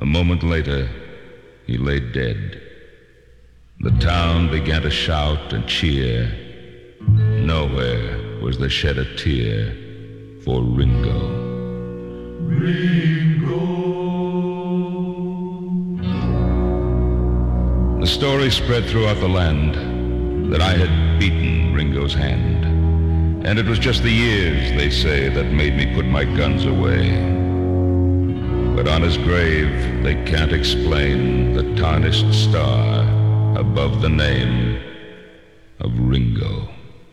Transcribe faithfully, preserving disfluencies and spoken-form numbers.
A moment later, he lay dead. The town began to shout and cheer. Nowhere was there shed a tear for Ringo. Ringo. The story spread throughout the land that I had beaten Ringo's hand. And it was just the years, they say, that made me put my guns away. But on his grave, they can't explain the tarnished star above the name of Ringo.